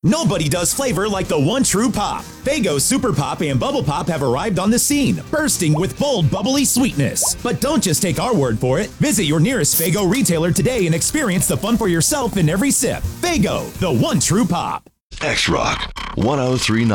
Nobody does flavor like the one true pop. Faygo Super Pop and Bubble Pop have arrived on the scene, bursting with bold, bubbly sweetness. But don't just take our word for it. Visit your nearest Faygo retailer today and experience the fun for yourself in every sip. Faygo, the one true pop. X-Rock 1039.